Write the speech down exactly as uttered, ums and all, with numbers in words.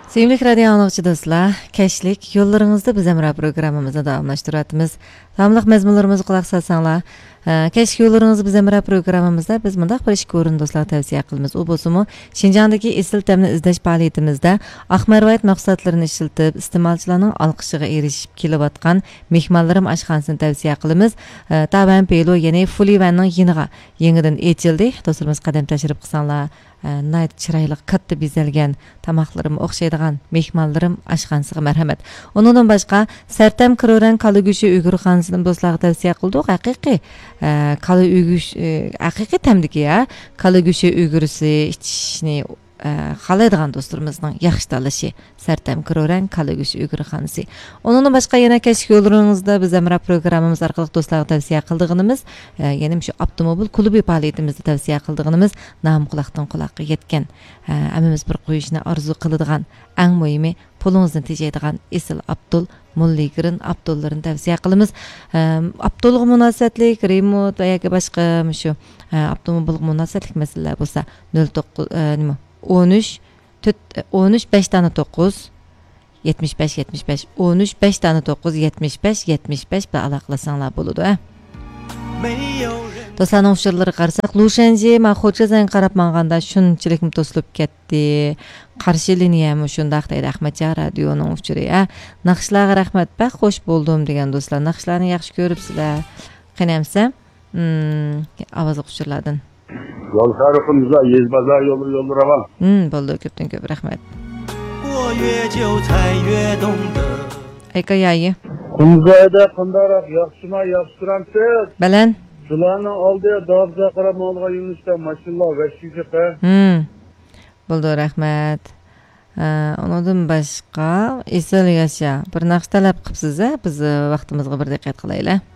Sevimli radio anlıqçı dostlar, keşlik yollarınızda biz emra programımızda davamlaştırıyoruz. Tamlıq mezmunlarımızı kulaq salsanlar, keşke yollarınızı biz emra programımızda biz mındaq bir iş görün dostlar tavsiye qılımız. O bozumu Şinjandagi esil təmni izləş faaliyetimizdə Aqmarvayet maqsadlarını işiltib, istemalçılarning alqışıga erişib kelyatqan mehmonlarim aşxanasını tavsiye qılımız. Taban pelo yeni Fulivanning yeniga yangidan echildi. Dostlarımız qadam tashrif qilsanlar, nayt chiroyli katta bezalgan tamoqlarim o'xshaydigan mehmonlarim aşxanasiga marhamat. Onundan boshqa Sartam Kiroran Kala go'shi uyg'urxonasidan do'stlarga tavsiya qildik. Haqiqiy kala uyg'ush haqiqiy tamdiki ya. Kala go'shi uyg'urisi ichishni xalaydigan do'stlarimizning yaxshi tanlashi Sartam Kiroran Kala go'shi uyg'urxonasi. Onundan boshqa yana keşke yo'llaringizda biz amra programmamiz orqali do'stlarga tavsiya qildig'imiz, yana shu avtomobil klubi faoliyatimizda tavsiya qildig'imiz nam quloqdan quloqqa yetgan, amimiz bir qo'yishni orzu qiladigan, eng muhimi pulingizni tejaydigan Esil Abdul Mulligirin Abdullarini tavsiya qilamiz. Abdulga munosabatlik remote va yoki boshqa shu avtomobilga munosabatlik masalalar bo'lsa nol to'qqiz nima o'n uch o'n uch besh tane to'qqiz yetmish besh yetmish besh o'n uch besh tane to'qqiz yetmish besh yetmish besh bilan aloqalasanglar bo'ladi. Dostlarning ushurlari qarsak, Lushanji men Xo'jazanga qarab manganda shunchalik to'silib ketdi. Qarshi liniyami shundaq deydi Ahmadjon radioning uchuri. Naqshlarga rahmat, bak xo'sh bo'ldim degan do'stlar. Naqshlarni yaxshi ko'ribsizlar. Qanamsa, ovoz ushurlardan. Yol tarafımıza Yezbazar yolu yolu ravan. Hmm, bo'ldi, ko'pdan ko'p rahmat. Aykayayi. Kumzayda qandaroq yaxshima yaxshiramsiz? Balan. Shularni oldiga dobza qarab olgan yurishda mashallah vashishqa. Hmm. Bo'ldi, rahmat. Undan boshqa Esil yasha bir naqsh talab qilibsiz, biz vaqtimizga bir diqqat qilaylik.